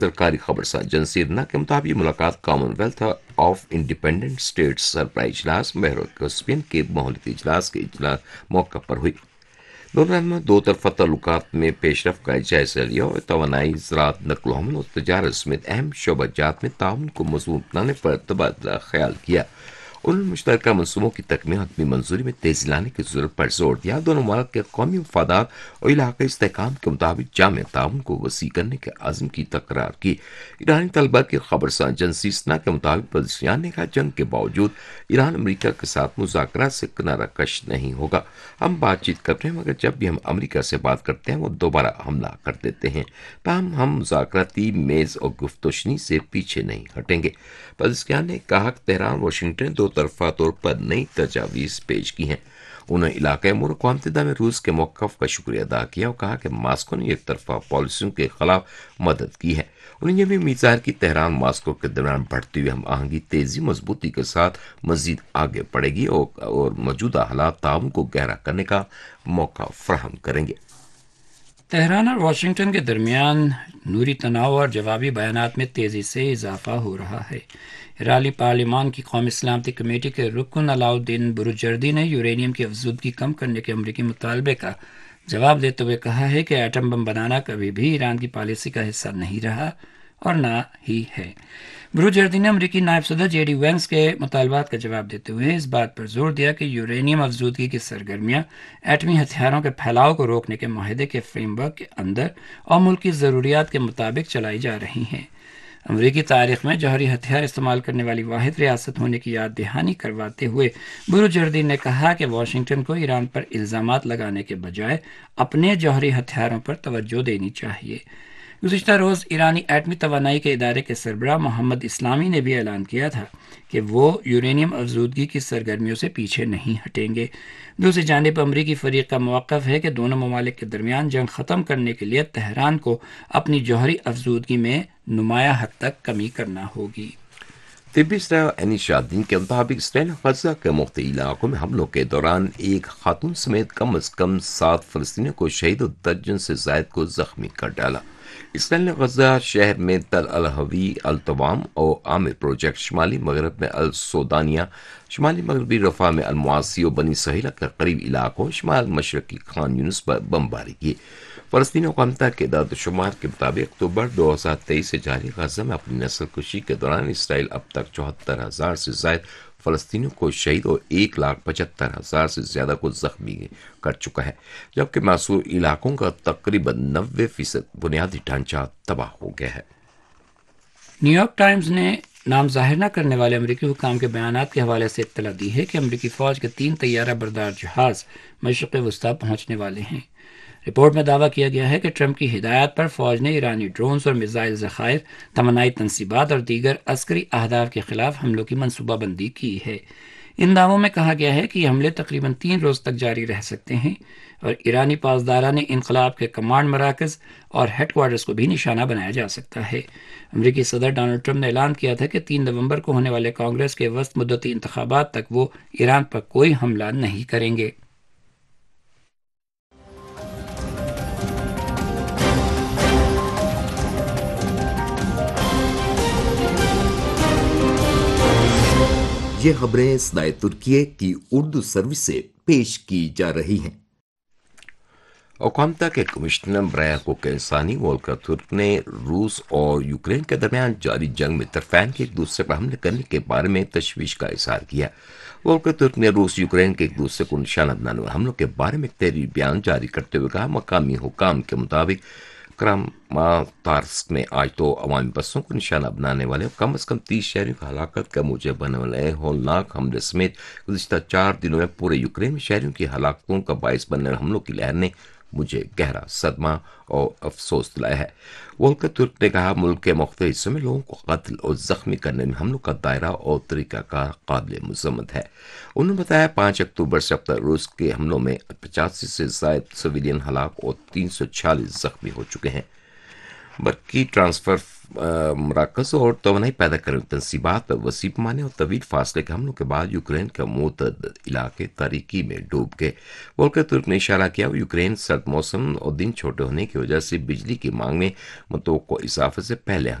سرکاری خبرساں ایجنسی ایرنا کے مطابق ملاقات common wealth of independent status سربراہی اجلاس بحر کیسپیئن کے ماحولیاتی اجلاس کے موقع پر ہوئی۔ دونوں رہنما دو طرفہ تعلقات میں پیش رفت کا جائزہ لیا اور توانائی، زراعت، نقل و حمل اور تجارت سمیت اہم شعبہ جات میں تعاون کو مضبوط بنانے پر تبادلہ خیال کیا۔ انہوں نے مشترکہ منصوبوں کی تکمیل اور حتمی منظوری میں تیزی لانے کی ضرورت پر زور دیا۔ دونوں ممالک کے قومی مفادات اور علاقائی استحکام کے مطابق جامع تعاون کو وسیع کرنے کے عزم کی تکرار کی۔ ایرانی طلبہ کی خبرساں ایجنسی سنا کے مطابق پزیشیان نے کہا، جنگ کے باوجود ایران امریکہ کے ساتھ مذاکرات سے کنارہ کش نہیں ہوگا۔ ہم بات چیت کرتے ہیں، مگر جب بھی ہم امریکہ سے بات کرتے ہیں وہ دوبارہ حملہ کر دیتے ہیں۔ تاہم ہم مذاکراتی میز اور گفتگو سے پیچھے نہیں ہٹیں گے۔ پزیشیان نے کہا کہ تہران اور واشنگٹن دو طرفہ طور پر نئی تجاویز پیش کی ہیں۔ انہوں نے علاقۂ امور اقوام متحدہ میں روس کے موقف کا شکریہ ادا کیا اور کہا کہ ماسکو نے ایک طرفہ پالیسیوں کے خلاف مدد کی ہے۔ انہوں نے یہ بھی امید ظاہر کی تہران ماسکو کے درمیان بڑھتی ہوئی ہم آہنگی تیزی مضبوطی کے ساتھ مزید آگے بڑھے گی اور موجودہ حالات تعاون کو گہرا کرنے کا موقع فراہم کریں گے۔ تہران اور واشنگٹن کے درمیان نوری تناؤ اور جوابی بیانات میں تیزی سے اضافہ ہو رہا ہے۔ ایرانی پارلیمان کی قومی سلامتی کمیٹی کے رکن علاؤالدین بروجردی نے یورینیم کی افزودگی کم کرنے کے امریکی مطالبے کا جواب دیتے ہوئے کہا ہے کہ ایٹم بم بنانا کبھی بھی ایران کی پالیسی کا حصہ نہیں رہا اور نہ ہی ہے۔ بروجردی نے امریکی نائب صدر جے ڈی وینس کے مطالبات کا جواب دیتے ہوئے اس بات پر زور دیا کہ یورینیم افزودگی کی سرگرمیاں ایٹمی ہتھیاروں کے پھیلاؤ کو روکنے کے معاہدے کے فریم ورک کے اندر اور ملکی ضروریات کے مطابق چلائی جا رہی ہیں۔ امریکی تاریخ میں جوہری ہتھیار استعمال کرنے والی واحد ریاست ہونے کی یاد دہانی کرواتے ہوئے بروجردی نے کہا کہ واشنگٹن کو ایران پر الزامات لگانے کے بجائے اپنے جوہری ہتھیاروں پر توجہ دینی چاہیے۔ گزشتہ روز ایرانی ایٹمی توانائی کے ادارے کے سربراہ محمد اسلامی نے بھی اعلان کیا تھا کہ وہ یورینیم افزودگی کی سرگرمیوں سے پیچھے نہیں ہٹیں گے۔ دوسری جانب امریکی فریق کا موقف ہے کہ دونوں ممالک کے درمیان جنگ ختم کرنے کے لیے تہران کو اپنی جوہری افزودگی میں نمایاں حد تک کمی کرنا ہوگی۔ طبی اسٹاف اینی شادین کے مطابق اسرائیل غزہ کے مختلف علاقوں میں حملوں کے دوران ایک خاتون سمیت کم از کم 7 فلسطینیوں کو شہید اور درجن سے زائد کو زخمی کر ڈالا۔ اسرائیل نے غزہ شہر میں تل الحوی، التوام اور عامر پروجیکٹ، شمالی مغرب میں السودانیہ، شمالی مغربی رفح میں المواسی اور بنی سہیلہ کے قریبی علاقوں، شمال مشرقی خان یونس پر بمباری کی۔ فلسطینی اقوام متحدہ کے اعداد و شمار کے مطابق اکتوبر 2023 سے جاری غزہ میں اپنی نسل کشی کے دوران اسرائیل اب تک 74,000 سے زائد فلسطینیوں کو شہید اور 1,75,000 سے زیادہ کو زخمی کر چکا ہے، جبکہ محصور علاقوں کا تقریباً 90% بنیادی ڈھانچہ تباہ ہو گیا ہے۔ نیو یارک ٹائمز نے نام ظاہر نہ کرنے والے امریکی حکام کے بیانات کے حوالے سے اطلاع دی ہے کہ امریکی فوج کے 3 طیارہ بردار جہاز مشرق وسطیٰ پہنچنے والے ہیں۔ رپورٹ میں دعویٰ کیا گیا ہے کہ ٹرمپ کی ہدایت پر فوج نے ایرانی ڈرونز اور میزائل ذخائر، توانائی تنصیبات اور دیگر عسکری اہداف کے خلاف حملوں کی منصوبہ بندی کی ہے۔ ان دعووں میں کہا گیا ہے کہ یہ حملے تقریباً 3 روز تک جاری رہ سکتے ہیں اور ایرانی پاسداران انقلاب کے کمانڈ مراکز اور ہیڈ کوارٹرز کو بھی نشانہ بنایا جا سکتا ہے۔ امریکی صدر ڈونلڈ ٹرمپ نے اعلان کیا تھا کہ 3 نومبر کو ہونے والے کانگریس کے وسط مدتی انتخابات تک وہ ایران پر کوئی حملہ نہیں کریں گے۔ یہ خبریں صدائے ترکیے کی اردو سروس سے پیش کی جا رہی ہیں۔ اقوام متحدہ کے کمشنر برائے حقوق انسانی وولکر ترک نے روس اور یوکرین کے درمیان جاری جنگ میں طرفین کے ایک دوسرے پر حملے کرنے کے بارے میں تشویش کا اظہار کیا۔ وولکر ترک نے روس یوکرین کے ایک دوسرے کو نشانہ بنانے والے حملوں کے بارے میں ایک تحریری بیان جاری کرتے ہوئے کہا، مقامی حکام کے مطابق کراماتارسک میں آج 2 عوامی بسوں کو نشانہ بنانے والے کم از کم 30 شہریوں کی ہلاکت کا موجب بننے والے ہولناک حملے سمیت گزشتہ 4 دنوں میں پورے یوکرین میں شہریوں کی ہلاکتوں کا باعث بننے والے حملوں کی لہر نے مجھے گہرا صدمہ اور افسوس دلایا ہے۔ وولکر ترک نے کہا، ملک کے مختلف حصوں میں لوگوں کو قتل اور زخمی کرنے میں حملوں کا دائرہ اور طریقہ کار قابل مذمت ہے۔ انہوں نے بتایا 5 اکتوبر سے اب تک روس کے حملوں میں 85 سے زائد سویلین ہلاک اور 346 زخمی ہو چکے ہیں۔ برقی ٹرانسفر مراکز اور توانائی پیدا کرنے تنصیبات پر وسیع پیمانے اور طویل فاصلے کے حملوں کے بعد یوکرین کا متعدد علاقے تاریکی میں ڈوب گئے۔ والکر ترک نے اشارہ کیا وہ یوکرین سرد موسم اور دن چھوٹے ہونے کی وجہ سے بجلی کی مانگ میں متوقع اضافے سے پہلے